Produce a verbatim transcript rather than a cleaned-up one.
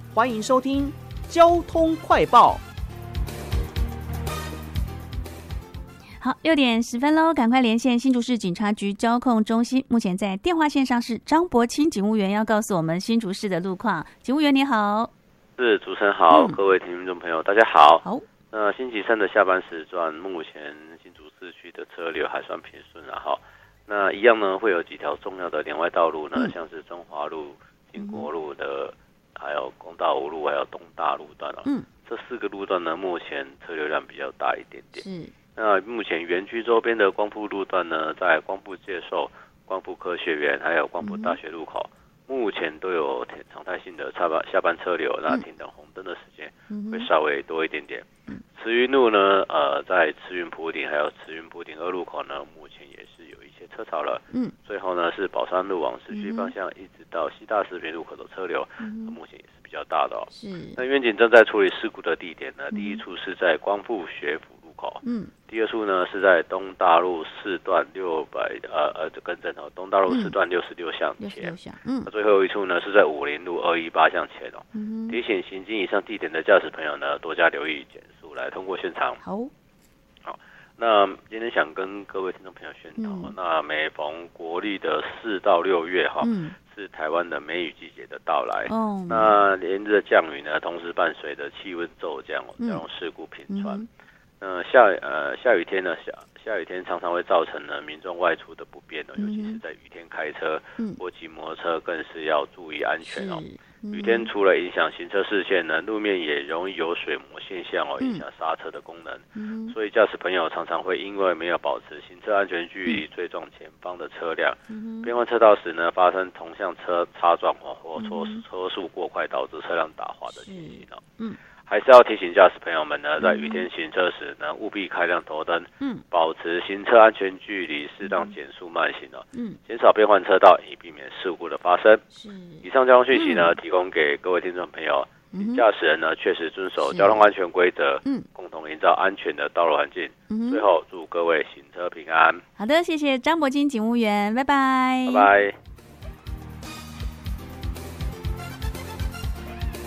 欢迎收听交通快报。 好，六点十分喽，赶快连线新竹市警察局交控中心。目前在电话线上是张伯清警务员，要告诉我们新竹市的路况。警务员你好。 是，主持人好，嗯、各位听众朋友大家好。 好， 那星期三的下班时段，目前新竹市区的车流还算平顺啊。哈，那一样呢，会有几条重要的连外道路呢，嗯、像是中华路、经国路的，嗯、还有公道五路，还有东大路段哦。嗯，这四个路段呢，目前车流量比较大一点点。 是。 那目前园区周边的光复路段呢，在光复界兽、光复科学园还有光复大学路口，嗯、目前都有常态性的下班下班车流，那停等红灯的时间会稍微多一点点。嗯、慈云路呢，呃，在慈云埔顶还有慈云埔顶二路口呢，目前也是有一些车潮了。嗯，最后呢是宝山路往市区方向一直到西大食品路口的车流，嗯、目前也是比较大的哦。 是。 那远警正在处理事故的地点呢，第一处是在光复学府路口。嗯。第二处呢是在东大路四段六百呃呃，更正哦，东大路四段六十六巷前。嗯。最后一处呢是在武林路二一八巷前哦。嗯。提醒行经以上地点的驾驶朋友呢，多加留意减速来通过现场。 好。 好，那今天想跟各位听众朋友宣导，嗯、那每逢国历的四到六月哈，嗯、是台湾的梅雨季节的到来。哦。那连日的降雨呢，同时伴随着气温骤降，交通事故频传。嗯呃下呃下雨天呢，下下雨天常常会造成呢民众外出的不便哦，尤其是在雨天开车嗯、或骑摩托车，更是要注意安全哦。嗯、雨天除了影响行车视线呢，路面也容易有水膜现象哦，影响刹车的功能。嗯、所以驾驶朋友常常会因为没有保持行车安全距离，追撞前方的车辆。嗯、变换车道时呢，发生同向车擦撞或或车车速过快，导致车辆打滑的情形哦。嗯。还是要提醒驾驶朋友们呢，在雨天行车时呢，务必开亮头灯，嗯，保持行车安全距离，适当减速慢行哦，嗯，减少变换车道，以避免事故的发生。是，以上交通讯息呢，嗯、提供给各位听众朋友，驾驶人呢确实遵守交通安全规则，嗯，共同营造安全的道路环境。嗯、最后，祝各位行车平安。 好的，谢谢张伯清警务员，拜拜， 拜拜。